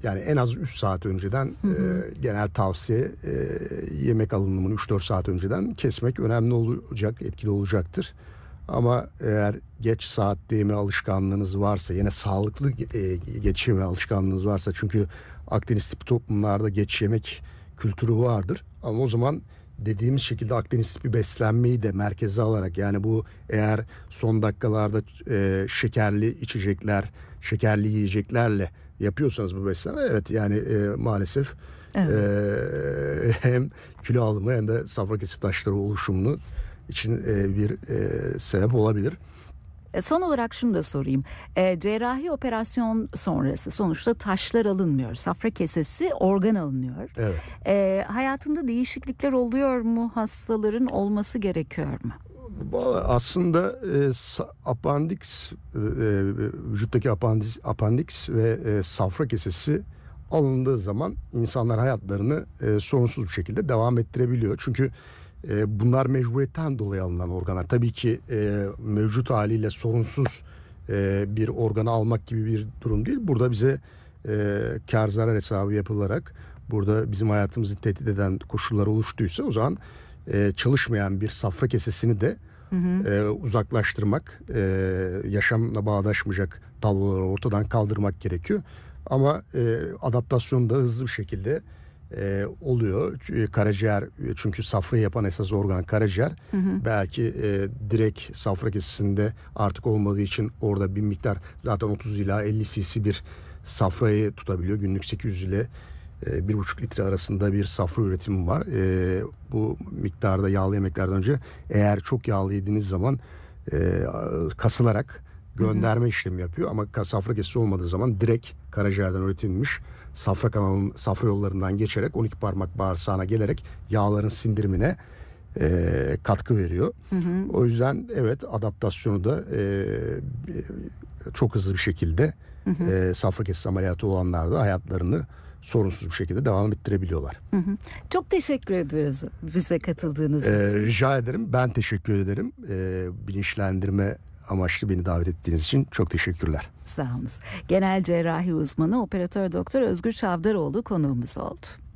yani en az 3 saat önceden genel tavsiye yemek alınımını 3-4 saat önceden kesmek önemli olacak, etkili olacaktır. Ama eğer geç saatte yeme alışkanlığınız varsa, yine sağlıklı geç yeme alışkanlığınız varsa, çünkü Akdeniz tipi toplumlarda geç yemek kültürü vardır. Ama o zaman dediğimiz şekilde Akdeniz tipi beslenmeyi de merkeze alarak, yani bu eğer son dakikalarda şekerli içecekler, şekerli yiyeceklerle yapıyorsanız bu beslenme, evet yani maalesef hem kilo alımı hem de safra kesesi taşları oluşumunu için bir sebep olabilir. Son olarak şunu da sorayım. Cerrahi operasyon sonrası sonuçta taşlar alınmıyor. Safra kesesi organ alınıyor. Evet. Hayatında değişiklikler oluyor mu? Hastaların olması gerekiyor mu? Aslında apandiks, vücuttaki apandiks ve safra kesesi alındığı zaman insanlar hayatlarını sorunsuz bir şekilde devam ettirebiliyor. Çünkü bunlar mecburiyetten dolayı alınan organlar. Tabii ki mevcut haliyle sorunsuz bir organı almak gibi bir durum değil. Burada bize kar zarar hesabı yapılarak, burada bizim hayatımızı tehdit eden koşullar oluştuysa, o zaman çalışmayan bir safra kesesini de uzaklaştırmak, yaşamla bağdaşmayacak tabloları ortadan kaldırmak gerekiyor. Ama adaptasyon da hızlı bir şekilde oluyor. Karaciğer, çünkü safrayı yapan esas organ karaciğer. Belki direkt safra kesesinde artık olmadığı için orada bir miktar, zaten 30 ila 50 cc bir safrayı tutabiliyor. Günlük 800 ile 1,5 litre arasında bir safra üretimi var. Bu miktarda yağlı yemeklerden önce, eğer çok yağlı yediğiniz zaman kasılarak gönderme işlemi yapıyor. Ama safra kesesi olmadığı zaman direkt karaciğerden üretilmiş safra yollarından geçerek 12 parmak bağırsağına gelerek yağların sindirimine katkı veriyor. O yüzden evet, adaptasyonu da çok hızlı bir şekilde safra kesesi ameliyatı olanlar da hayatlarını sorunsuz bir şekilde devam ettirebiliyorlar. Çok teşekkür ediyoruz bize katıldığınız için. Rica ederim. Ben teşekkür ederim. Bilinçlendirme amaçlı beni davet ettiğiniz için çok teşekkürler. Sağ olun. Genel cerrahi uzmanı Operatör Doktor Özgür Çavdaroğlu konuğumuz oldu.